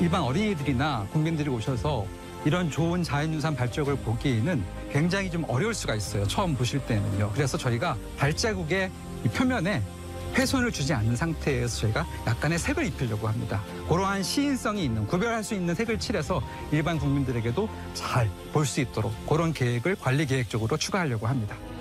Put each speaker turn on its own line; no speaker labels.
일반 어린이들이나 국민들이 오셔서 이런 좋은 자연유산 발자국을 보기에는 굉장히 좀 어려울 수가 있어요. 처음 보실 때는요. 그래서 저희가 발자국의 이 표면에 훼손을 주지 않는 상태에서 저희가 약간의 색을 입히려고 합니다. 그러한 시인성이 있는, 구별할 수 있는 색을 칠해서 일반 국민들에게도 잘 볼 수 있도록 그런 계획을 관리 계획적으로 추가하려고 합니다.